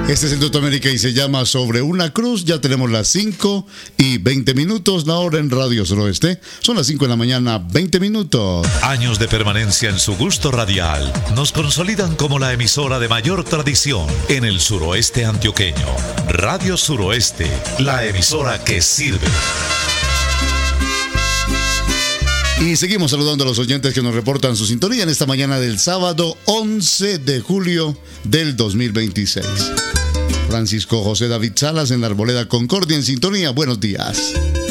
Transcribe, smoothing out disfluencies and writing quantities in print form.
Este es Centro América y se llama Sobre una Cruz. Ya tenemos las 5:20, la hora en Radio Suroeste. Son las 5 de la mañana, 20 minutos. Años de permanencia en su gusto radial nos consolidan como la emisora de mayor tradición en el suroeste antioqueño. Radio Suroeste, la emisora que sirve. Y seguimos saludando a los oyentes que nos reportan su sintonía en esta mañana del sábado 11 de julio del 2026. Francisco José David Salas en la Arboleda Concordia en sintonía. Buenos días.